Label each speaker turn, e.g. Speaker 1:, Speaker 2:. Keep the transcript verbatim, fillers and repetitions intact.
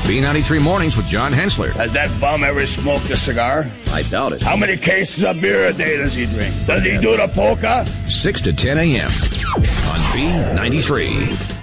Speaker 1: B ninety-three Mornings with John Hensler.
Speaker 2: Has that bum ever smoked a cigar?
Speaker 3: I doubt it.
Speaker 2: How many cases of beer a day does he drink? Does he do the polka?
Speaker 1: six to ten a.m. on B ninety-three.